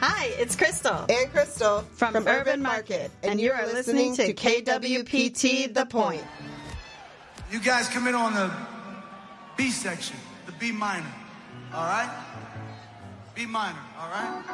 Hi, it's Crystal. And Crystal from Urban Market. And you are listening to KWPT The Point. You guys come in on the B section, the B minor. All right? B minor, all right?